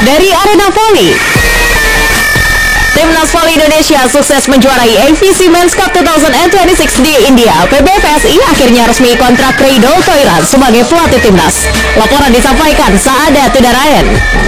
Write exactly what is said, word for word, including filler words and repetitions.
Dari arena voli, Timnas Voli Indonesia sukses menjuarai A V C Men's Cup dua ribu dua puluh enam di India. P B V S I akhirnya resmi kontrak Rido Toiran sebagai pelatih timnas. Laporan disampaikan Saada Tudarayan.